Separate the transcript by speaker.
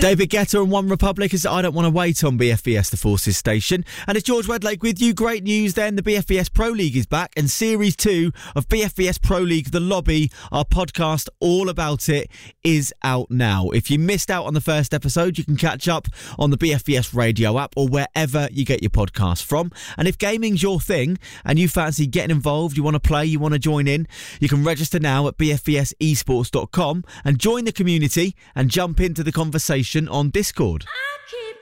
Speaker 1: David Guetta and One Republic is I Don't Want to Wait on BFBS The Forces station. And it's George Wedlake with you. Great news then. The BFBS Pro League is back and Series 2 of BFBS Pro League The Lobby, our podcast all about it, is out now. If you missed out on the first episode, you can catch up on the BFBS radio app or wherever you get your podcast from. And if gaming's your thing and you fancy getting involved, you want to play, you want to join in, you can register now at bfbsesports.com and join the community and jump into the conversation on Discord.